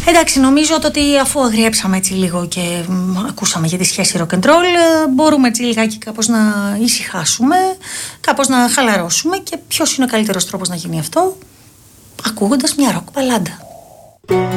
Εντάξει, νομίζω ότι αφού αγριέψαμε έτσι λίγο και ακούσαμε για τη σχέση rock and roll, μπορούμε έτσι λιγάκι κάπως να ησυχάσουμε, κάπως να χαλαρώσουμε, και ποιος είναι ο καλύτερος τρόπος να γίνει αυτό? Ακούγοντας μια rock μπαλάντα.